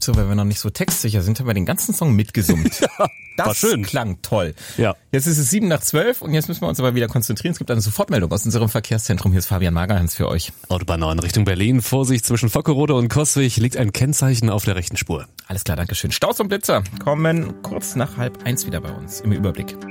So, weil wir noch nicht so textsicher sind, haben wir den ganzen Song mitgesummt. Ja, das war schön. Klang toll. Ja. Jetzt ist es 7:12 und jetzt müssen wir uns aber wieder konzentrieren. Es gibt eine Sofortmeldung aus unserem Verkehrszentrum. Hier ist Fabian Magerhans für euch. Autobahn 9 Richtung Berlin. Vorsicht, zwischen Vockerode und Coswig liegt ein Kennzeichen auf der rechten Spur. Alles klar, danke schön. Staus und Blitzer kommen kurz nach 12:30 wieder bei uns im Überblick.